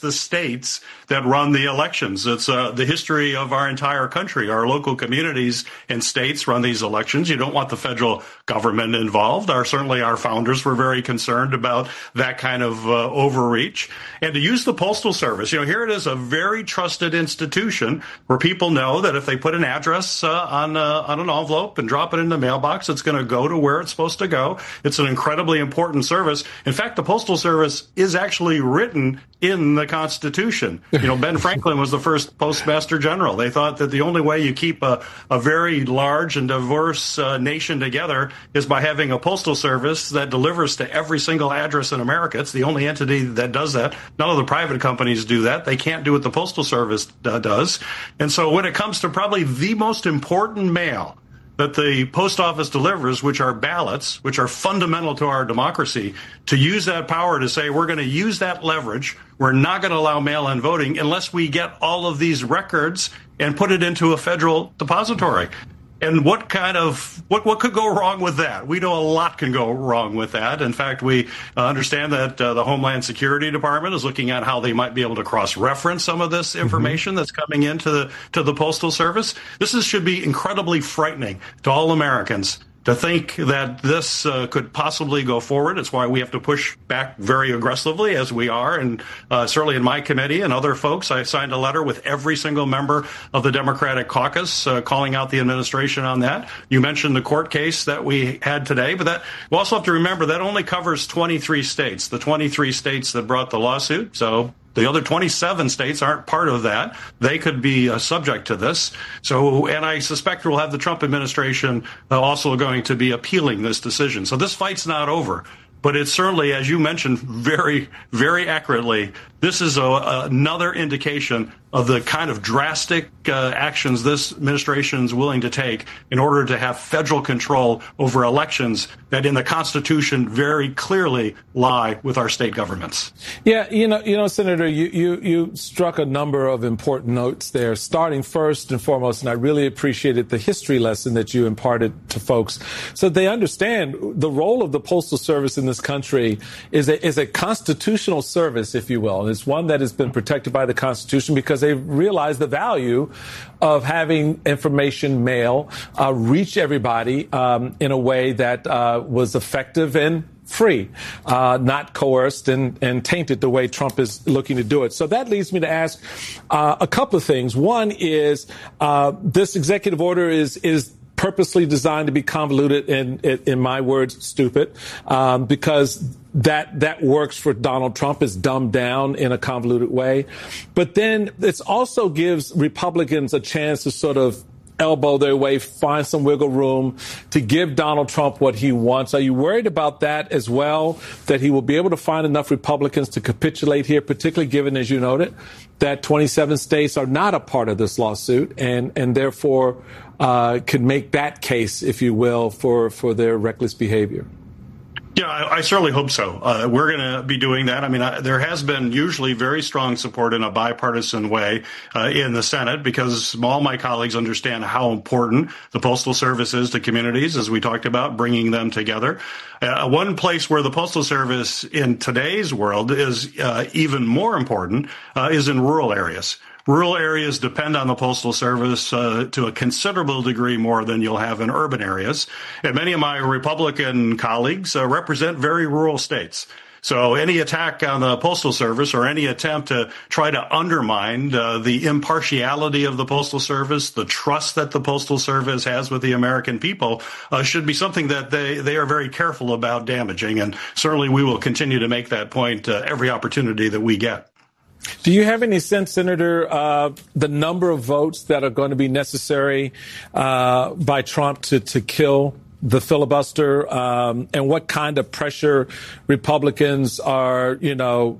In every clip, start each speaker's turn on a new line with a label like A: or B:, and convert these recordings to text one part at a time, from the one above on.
A: the states that run the elections. It's the history of our entire country. Our local communities and states run these elections. You don't want the federal government involved. Certainly our founders were very concerned about that kind of overreach. And to use the Postal Service, here it is, a very trusted institution where people know that if they put an address on an envelope and drop it in the mailbox, it's going to go to where it's supposed to go. It's an incredibly important service. In fact, the Postal Service is actually written in the Constitution. Ben Franklin was the first Postmaster General. They thought that the only way you keep a very large and diverse nation together is by having a postal service that delivers to every single address in America. It's the only entity that does that. None of the private companies do that. They can't do what the Postal Service does. And so when it comes to probably the most important mail that the post office delivers, which are ballots, which are fundamental to our democracy, to use that power to say we're going to use that leverage, we're not going to allow mail-in voting unless we get all of these records and put it into a federal depository. And what could go wrong with that? We know a lot can go wrong with that. In fact, we understand that the Homeland Security Department is looking at how they might be able to cross-reference some of this information that's coming into the Postal Service. This should be incredibly frightening to all Americans to think that this could possibly go forward. It's why we have to push back very aggressively, as we are. And certainly in my committee and other folks, I signed a letter with every single member of the Democratic caucus calling out the administration on that. You mentioned the court case that we had today, but we also have to remember that only covers 23 states, the 23 states that brought the lawsuit. So the other 27 states aren't part of that. They could be subject to this. And I suspect we'll have the Trump administration also going to be appealing this decision. So this fight's not over. But it's certainly, as you mentioned very, very accurately, this is another indication of the kind of drastic actions this administration is willing to take in order to have federal control over elections that in the Constitution very clearly lie with our state governments.
B: Yeah, Senator, you struck a number of important notes there, starting first and foremost, and I really appreciated the history lesson that you imparted to folks so they understand the role of the Postal Service in this country is a constitutional service, if you will. And it's one that has been protected by the Constitution because they realize the value of having information mail reach everybody in a way that was effective and free, not coerced and tainted the way Trump is looking to do it. So that leads me to ask a couple of things. One is this executive order is purposely designed to be convoluted and, in my words, stupid, because that works for Donald Trump. Is dumbed down in a convoluted way. But then it also gives Republicans a chance to sort of elbow their way, find some wiggle room to give Donald Trump what he wants. Are you worried about that as well, that he will be able to find enough Republicans to capitulate here, particularly given, as you noted, that 27 states are not a part of this lawsuit and therefore could make that case, if you will, for their reckless behavior?
A: Yeah, I certainly hope so. We're going to be doing that. I mean, there has been usually very strong support in a bipartisan way in the Senate because all my colleagues understand how important the Postal Service is to communities, as we talked about, bringing them together. One place where the Postal Service in today's world is even more important is in rural areas. Rural areas depend on the Postal Service to a considerable degree more than you'll have in urban areas. And many of my Republican colleagues represent very rural states. So any attack on the Postal Service or any attempt to try to undermine the impartiality of the Postal Service, the trust that the Postal Service has with the American people, should be something that they are very careful about damaging. And certainly we will continue to make that point every opportunity that we get.
B: Do you have any sense, Senator, the number of votes that are going to be necessary by Trump to kill the filibuster, and what kind of pressure Republicans are going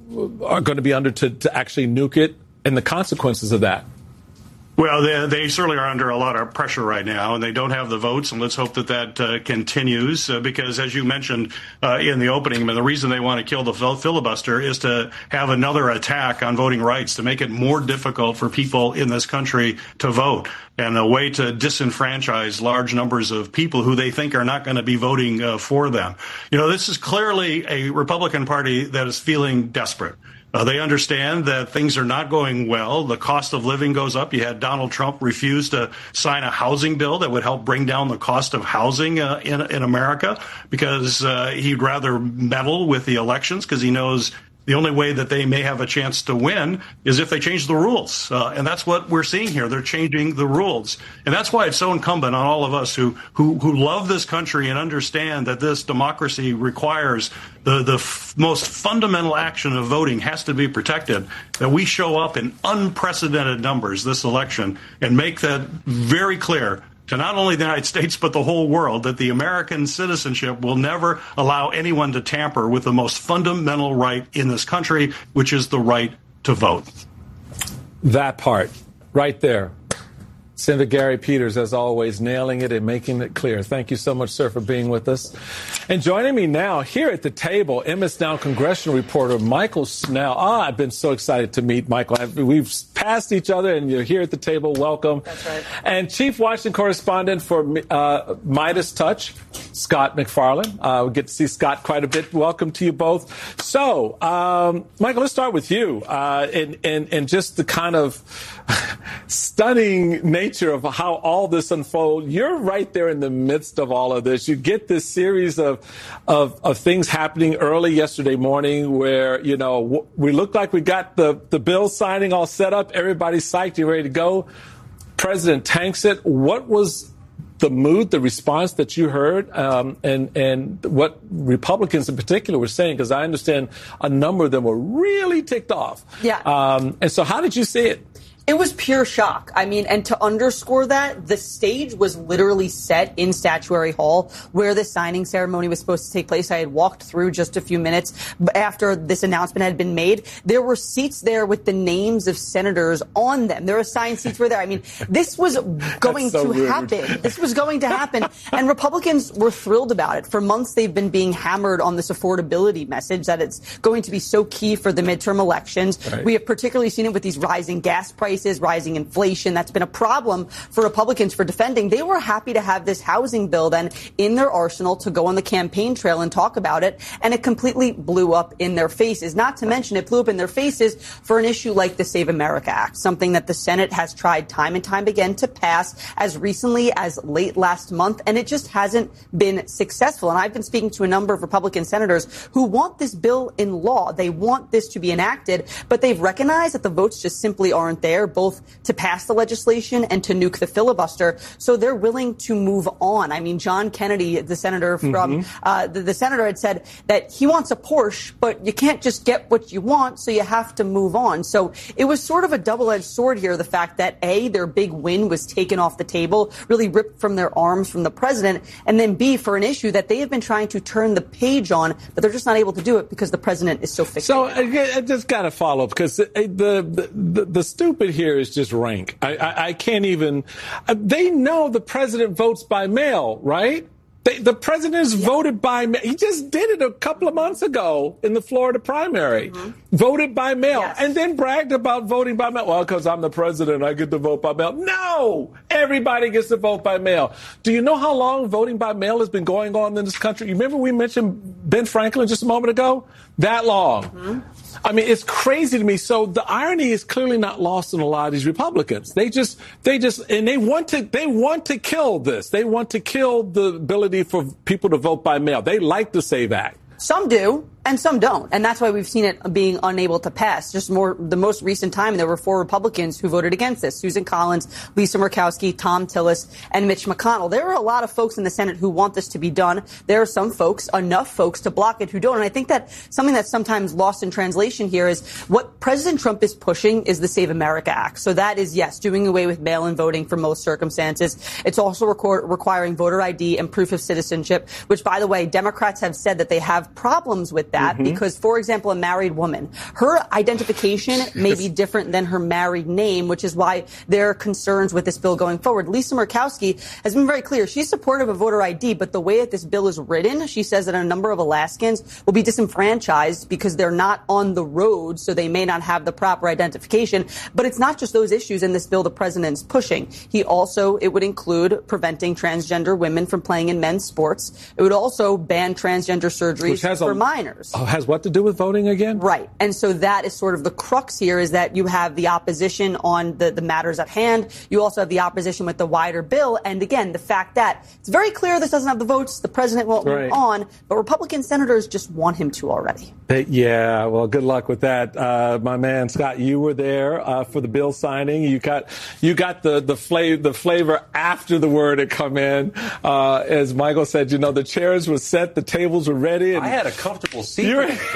B: to be under to actually nuke it, and the consequences of that?
A: Well, they certainly are under a lot of pressure right now, and they don't have the votes, and let's hope that continues, because as you mentioned in the opening, the reason they want to kill the filibuster is to have another attack on voting rights, to make it more difficult for people in this country to vote, and a way to disenfranchise large numbers of people who they think are not going to be voting for them. This is clearly a Republican Party that is feeling desperate. They understand that things are not going well. The cost of living goes up. You had Donald Trump refuse to sign a housing bill that would help bring down the cost of housing in America because he'd rather meddle with the elections because he knows the only way that they may have a chance to win is if they change the rules. And that's what we're seeing here. They're changing the rules. And that's why it's so incumbent on all of us who love this country and understand that this democracy requires the most fundamental action of voting has to be protected, that we show up in unprecedented numbers this election and make that very clear to not only the United States, but the whole world, that the American citizenship will never allow anyone to tamper with the most fundamental right in this country, which is the right to vote.
B: That part right there. Senator Gary Peters, as always, nailing it and making it clear. Thank you so much, sir, for being with us. And joining me now here at the table, MS Now congressional reporter Michael Snell. I've been so excited to meet Michael. We've passed each other, and you're here at the table. Welcome.
C: That's right.
B: And Chief Washington correspondent for Midas Touch, Scott MacFarlane. We get to see Scott quite a bit. Welcome to you both. So, Michael, let's start with you and just the kind of stunning nature of how all this unfolds. You're right there in the midst of all of this. You get this series of things happening early yesterday morning where, you know, we look like we got the bill signing all set up. Everybody's psyched. You're ready to go. President tanks it. What was the mood, the response that you heard, and what Republicans in particular were saying? Because I understand a number of them were really ticked off.
C: Yeah.
B: And so how did you see it?
C: It was pure shock. I mean, and to underscore that, the stage was literally set in Statuary Hall where the signing ceremony was supposed to take place. I had walked through just a few minutes after this announcement had been made. There were seats there with the names of senators on them. Their assigned seats were there. I mean, this was going to happen. This was going to happen. And Republicans were thrilled about it. For months, they've been being hammered on this affordability message that it's going to be so key for the midterm elections. Right. We have particularly seen it with these rising gas prices, rising inflation. That's been a problem for Republicans for defending. They were happy to have this housing bill then in their arsenal to go on the campaign trail and talk about it. And it completely blew up in their faces. Not to mention it blew up in their faces for an issue like the Save America Act, something that the Senate has tried time and time again to pass as recently as late last month. And it just hasn't been successful. And I've been speaking to a number of Republican senators who want this bill in law. They want this to be enacted, but they've recognized that the votes just simply aren't there, both to pass the legislation and to nuke the filibuster. So they're willing to move on. I mean, John Kennedy, the senator from the senator, had said that he wants a Porsche, but you can't just get what you want, so you have to move on. So it was sort of a double-edged sword here, the fact that, A, their big win was taken off the table, really ripped from their arms from the president, and then, B, for an issue that they have been trying to turn the page on, but they're just not able to do it because the president is so fixated.
B: So I just got to follow up because the stupid here is just rank. I can't even. They know the president votes by mail, right? The president is voted by mail. He just did it a couple of months ago in the Florida primary. Voted by mail.
C: Yes.
B: And then bragged about voting by mail. Well, because I'm the president, I get to vote by mail. No! Everybody gets to vote by mail. Do you know how long voting by mail has been going on in this country? You remember we mentioned Ben Franklin just a moment ago? That long. I mean, it's crazy to me. So the irony is clearly not lost in a lot of these Republicans. They want to kill this. They want to kill the ability for people to vote by mail. They like the SAVE Act.
C: Some do, and some don't. And that's why we've seen it being unable to pass. The most recent time, there were 4 Republicans who voted against this. Susan Collins, Lisa Murkowski, Tom Tillis, and Mitch McConnell. There are a lot of folks in the Senate who want this to be done. There are some folks, enough folks to block it, who don't. And I think that something that's sometimes lost in translation here is what President Trump is pushing is the Save America Act. So that is, yes, doing away with mail-in voting for most circumstances. It's also requiring voter ID and proof of citizenship, which, by the way, Democrats have said that they have problems with that because, for example, a married woman, her identification may be different than her married name, which is why there are concerns with this bill going forward. Lisa Murkowski has been very clear. She's supportive of voter ID, but the way that this bill is written, she says that a number of Alaskans will be disenfranchised because they're not on the road, so they may not have the proper identification. But it's not just those issues in this bill the president's pushing. It would include preventing transgender women from playing in men's sports. It would also ban transgender surgeries for minors. matters.
B: Oh, has what to do with voting again?
C: Right. And so that is sort of the crux here, is that you have the opposition on the matters at hand. You also have the opposition with the wider bill. And again, the fact that it's very clear this doesn't have the votes, the president won't move on, but Republican senators just want him to already.
B: Yeah, well, good luck with that. My man, Scott, you were there for the bill signing. You got the flavor after the word had come in. As Michael said, the chairs were set, the tables were ready. And
D: I had a comfortable seat.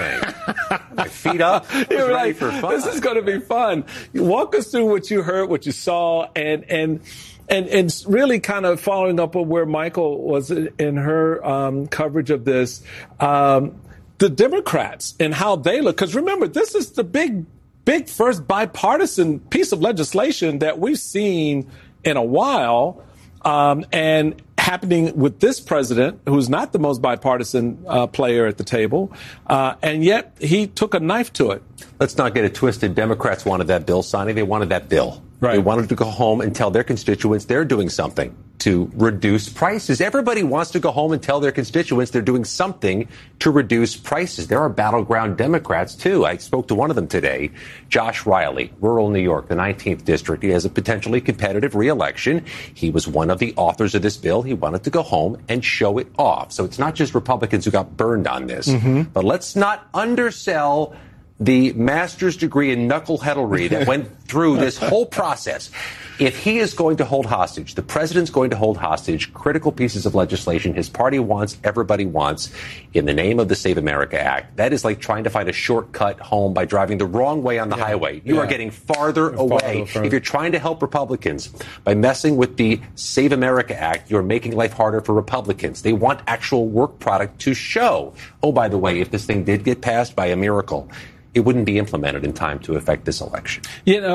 D: My feet up.
B: You're
D: ready for fun.
B: This is going to be fun. Walk us through what you heard, what you saw, and really kind of following up on where Michael was in her coverage of this. The Democrats and how they look. Because remember, this is the big first bipartisan piece of legislation that we've seen in a while. And happening with this president, who's not the most bipartisan player at the table, and yet he took a knife to it.
D: Let's not get it twisted. Democrats wanted that bill signing. They wanted that bill. Right. They wanted to go home and tell their constituents they're doing something to reduce prices. Everybody wants to go home and tell their constituents they're doing something to reduce prices. There are battleground Democrats, too. I spoke to one of them today, Josh Riley, rural New York, the 19th district. He has a potentially competitive reelection. He was one of the authors of this bill. He wanted to go home and show it off. So it's not just Republicans who got burned on this. But let's not undersell the master's degree in knuckleheadlery that went through this whole process. If he is going to hold hostage, the president's going to hold hostage critical pieces of legislation his party wants, everybody wants, in the name of the Save America Act. That is like trying to find a shortcut home by driving the wrong way on the highway. You are getting farther away. If you're trying to help Republicans by messing with the Save America Act, you're making life harder for Republicans. They want actual work product to show. Oh, by the way, if this thing did get passed by a miracle, it wouldn't be implemented in time to affect this election.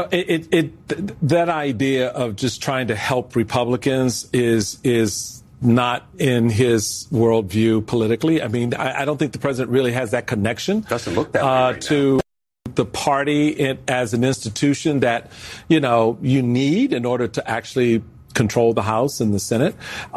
D: That
B: idea of just trying to help Republicans is not in his worldview politically. I mean, I don't think the president really has that connection.
D: Doesn't look that way right
B: to the party as an institution that, you need in order to actually control the House and the Senate.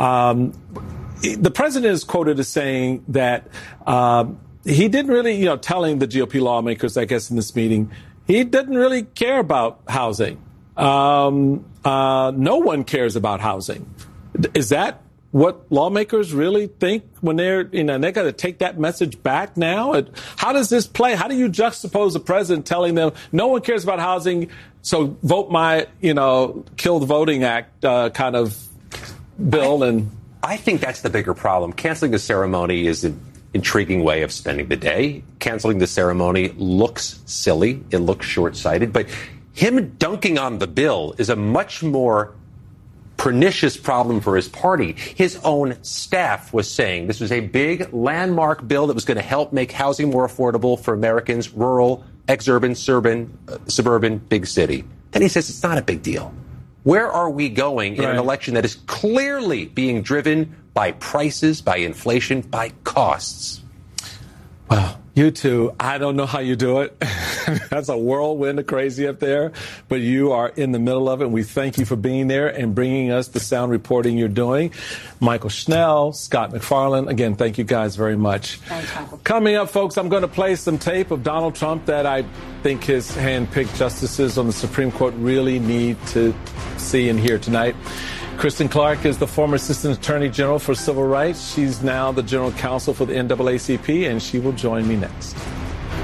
B: The president is quoted as saying that he didn't really, telling the GOP lawmakers, I guess, in this meeting, he doesn't really care about housing. No one cares about housing. Is that what lawmakers really think when they're, they got to take that message back now? How does this play? How do you juxtapose the president telling them no one cares about housing, so vote my, kill the voting act kind of bill?
D: I think that's the bigger problem. Canceling the ceremony is an intriguing way of spending the day. Canceling the ceremony looks silly. It looks short-sighted. But him dunking on the bill is a much more pernicious problem for his party. His own staff was saying this was a big landmark bill that was going to help make housing more affordable for Americans, rural, exurban, suburban, big city. Then he says it's not a big deal. Where are we going in an election that is clearly being driven by prices, by inflation, by costs?
B: Well, you two, I don't know how you do it. That's a whirlwind of crazy up there, but you are in the middle of it. And we thank you for being there and bringing us the sound reporting you're doing. Michael Schnell, Scott MacFarlane, again, thank you guys very much.
C: Thanks, Michael.
B: Coming up, folks, I'm going to play some tape of Donald Trump that I think his hand-picked justices on the Supreme Court really need to see and hear tonight. Kristen Clark is the former Assistant Attorney General for Civil Rights. She's now the General Counsel for the NAACP, and she will join me next.